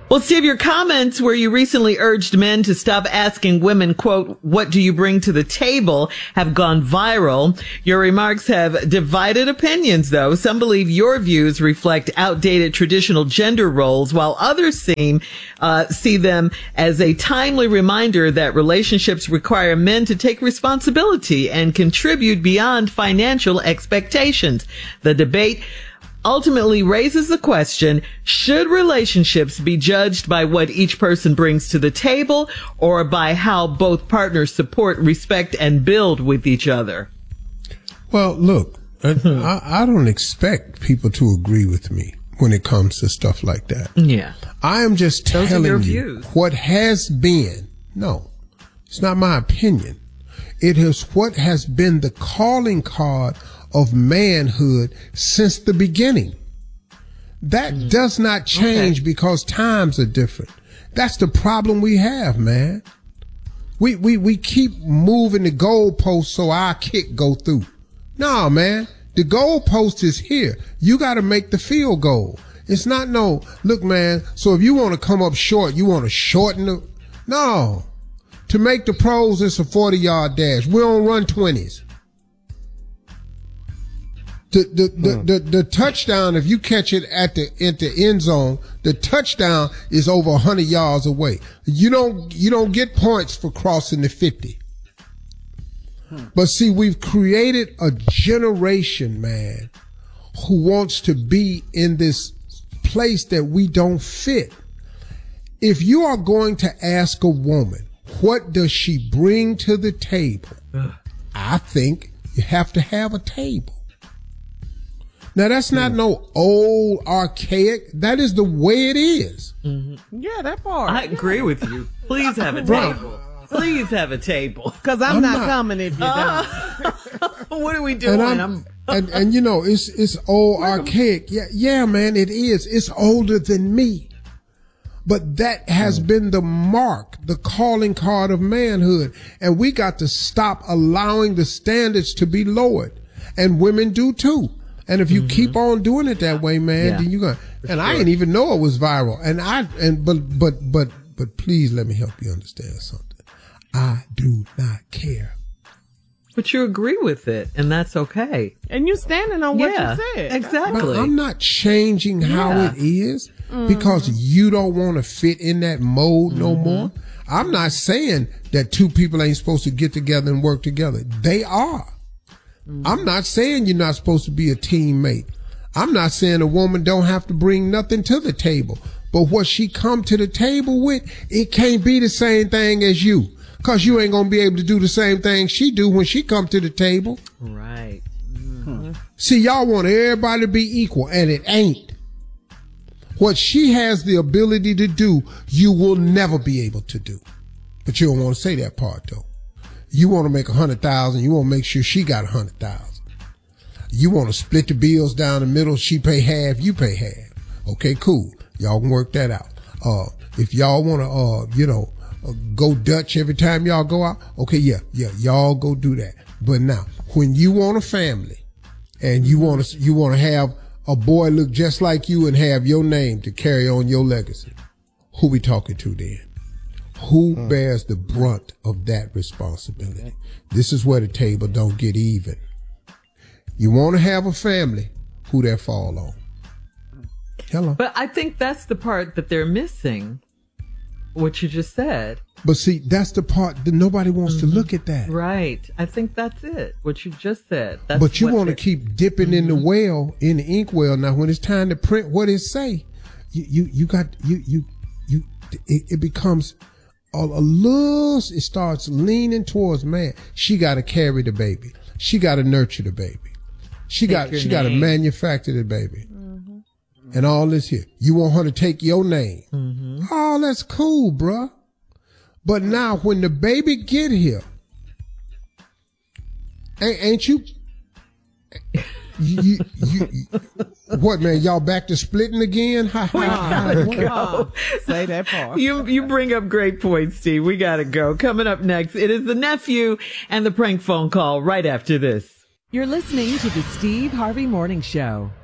Well, Steve, your comments where you recently urged men to stop asking women, quote, what do you bring to the table, have gone viral. Your remarks have divided opinions, though. Some believe your views reflect outdated traditional gender roles, while others see them as a timely reminder that relationships require men to take responsibility and contribute beyond financial expectations. The debate ultimately raises the question, should relationships be judged by what each person brings to the table or by how both partners support, respect, and build with each other? Well, look, I don't expect people to agree with me when it comes to stuff like that. Yeah. I am just telling you views. What has been. No, it's not my opinion. It is what has been the calling card of manhood since the beginning. That does not change because times are different. That's the problem we have, man. We keep moving the goalpost so our kick go through. No, man. The goalpost is here. You got to make the field goal. It's not look, man, so if you want to come up short, you want to shorten the, no. To make the pros, it's a 40-yard dash. We don't run 20s. The touchdown, if you catch it at the end zone, the touchdown is over 100 yards away. You don't get points for crossing the 50. But see, we've created a generation, man, who wants to be in this place that we don't fit. If you are going to ask a woman, what does she bring to the table? I think you have to have a table. Now, that's not no old archaic. That is the way it is. Mm-hmm. Yeah, that part. I agree with you. Please have a table. Please have a table. Because I'm not coming if you don't. What are we doing? And you know, it's old archaic. Yeah, man, it is. It's older than me. But that has been the mark, the calling card of manhood. And we got to stop allowing the standards to be lowered. And women do too. And if you keep on doing it that way, man, then you're gonna. And I didn't even know it was viral. But please let me help you understand something. I do not care. But you agree with it, and that's okay. And you're standing on what you said. Exactly. But I'm not changing how it is because you don't want to fit in that mode no more. I'm not saying that two people ain't supposed to get together and work together. They are. I'm not saying you're not supposed to be a teammate. I'm not saying a woman don't have to bring nothing to the table. But what she come to the table with, it can't be the same thing as you. Cause you ain't gonna be able to do the same thing she do when she come to the table. Right. See, y'all want everybody to be equal, and it ain't. What she has the ability to do, you will never be able to do. But you don't want to say that part though. You want to make 100,000. You want to make sure she got 100,000. You want to split the bills down the middle. She pay half. You pay half. Okay, cool. Y'all can work that out. If y'all want to, go Dutch every time y'all go out. Okay, yeah, y'all go do that. But now, when you want a family and you want to have a boy look just like you and have your name to carry on your legacy, who we talking to then? Who bears the brunt of that responsibility? This is where the table don't get even. You want to have a family, who that fall on? Hello. But I think that's the part that they're missing, what you just said. But see, that's the part that nobody wants to look at that. Right. I think that's it, what you just said. That's but you want to keep dipping in the well, in the inkwell. Now, when it's time to print what it say, it becomes a little, it starts leaning towards, man, she got to carry the baby. She got to nurture the baby. She got to manufacture the baby. And all this here. You want her to take your name. Oh, that's cool, bruh. But now when the baby get here, ain't you what, man, y'all back to splitting again? Go. Say that part. You bring up great points, Steve. We gotta go. Coming up next, it is the nephew and the prank phone call right after this. You're listening to the Steve Harvey Morning Show.